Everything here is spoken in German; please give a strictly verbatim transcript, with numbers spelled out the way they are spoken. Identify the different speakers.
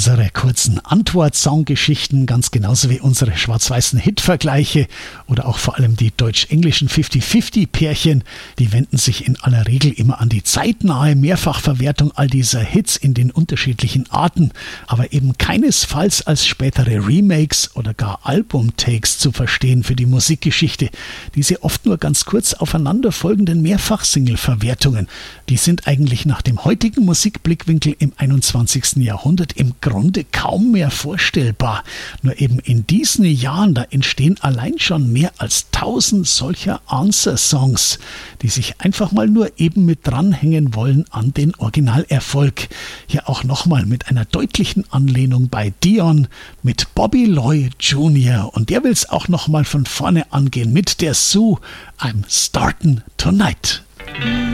Speaker 1: Unsere kurzen Antwort-Song-Geschichten, ganz genauso wie unsere schwarz-weißen Hit-Vergleiche oder auch vor allem die deutsch-englischen fünfzig fünfzig Pärchen, die wenden sich in aller Regel immer an die zeitnahe Mehrfachverwertung all dieser Hits in den unterschiedlichen Arten, aber eben keinesfalls als spätere Remakes oder gar Album-Takes zu verstehen für die Musikgeschichte. Diese oft nur ganz kurz aufeinanderfolgenden Mehrfach-Single-Verwertungen, die sind eigentlich nach dem heutigen Musikblickwinkel im einundzwanzigsten Jahrhundert im Grunde kaum mehr vorstellbar. Nur eben in diesen Jahren, da entstehen allein schon mehr als tausend solcher Answer-Songs, die sich einfach mal nur eben mit dranhängen wollen an den Originalerfolg. Hier auch nochmal mit einer deutlichen Anlehnung bei Dion mit Bobby Loy Junior Und der will es auch nochmal von vorne angehen mit der Sue, I'm Startin' Tonight.